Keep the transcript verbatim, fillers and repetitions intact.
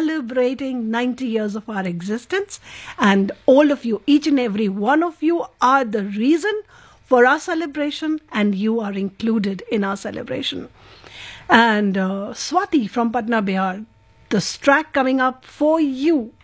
celebrating ninety years of our existence. And all of you, each and every one of you, are the reason for our celebration, and you are included in our celebration. And uh, Swati from Patna, Bihar, this track coming up for you